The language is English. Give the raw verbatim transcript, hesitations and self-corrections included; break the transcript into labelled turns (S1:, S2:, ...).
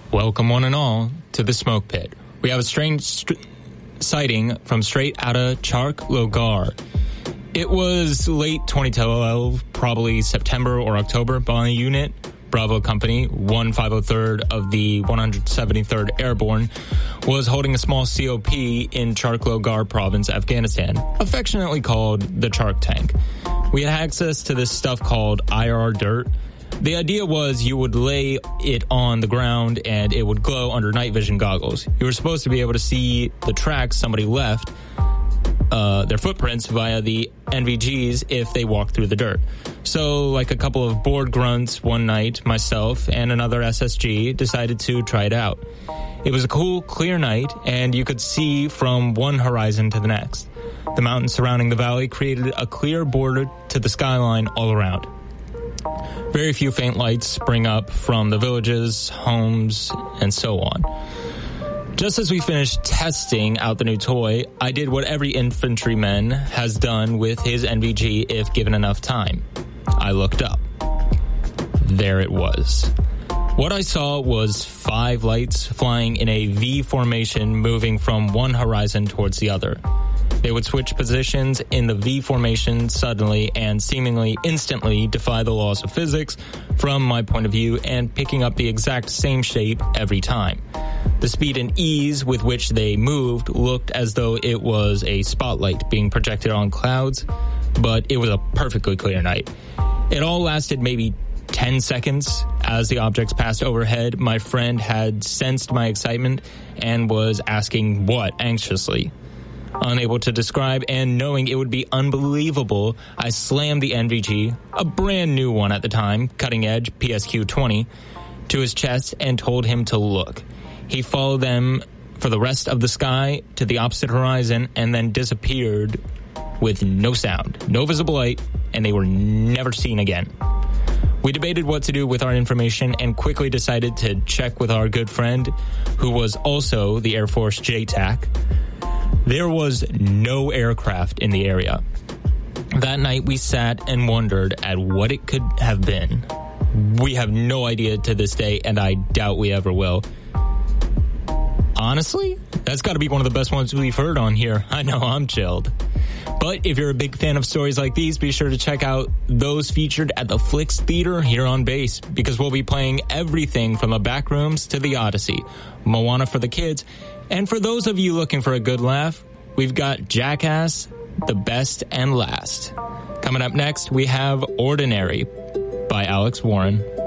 S1: Welcome one and all to the Smoke Pit. We have a strange st- sighting from straight out of Chark Logar. It was late twenty twelve, probably September or October, by Unit Bravo Company, one five oh third of the one hundred seventy-third Airborne, was holding a small C O P in Chark Logar Province, Afghanistan, affectionately called the Chark Tank. We had access to this stuff called I R dirt. The idea was you would lay it on the ground and it would glow under night vision goggles. You were supposed to be able to see the tracks somebody left, uh, their footprints via the N V Gs if they walked through the dirt. So, like a couple of bored grunts one night, myself and another S S G decided to try it out. It was a cool, clear night, and you could see from one horizon to the next. The mountains surrounding the valley created a clear border to the skyline all around. Very few faint lights spring up from the villages, homes, and so on. Just as we finished testing out the new toy, I did what every infantryman has done with his N V G if given enough time. I looked up. There it was. What I saw was five lights flying in a V formation moving from one horizon towards the other. They would switch positions in the V formation suddenly and seemingly instantly defy the laws of physics from my point of view and picking up the exact same shape every time. The speed and ease with which they moved looked as though it was a spotlight being projected on clouds, but it was a perfectly clear night. It all lasted maybe ten seconds. As the objects passed overhead, my friend had sensed my excitement and was asking what anxiously. Unable to describe and knowing it would be unbelievable, I slammed the N V G, a brand new one at the time, cutting edge P S Q twenty, to his chest and told him to look. He followed them for the rest of the sky to the opposite horizon and then disappeared with no sound, no visible light, and they were never seen again. We debated what to do with our information and quickly decided to check with our good friend, who was also the Air Force J TAC. There was no aircraft in the area. That night we sat and wondered at what it could have been. We have no idea to this day, and I doubt we ever will. Honestly, that's got to be one of the best ones we've heard on here. I know, I'm chilled. But if you're a big fan of stories like these, be sure to check out those featured at the Flicks Theater here on base, because we'll be playing everything from the Backrooms to the Odyssey, Moana for the kids, and for those of you looking for a good laugh, we've got Jackass, The Best and Last. Coming up next, we have Ordinary by Alex Warren.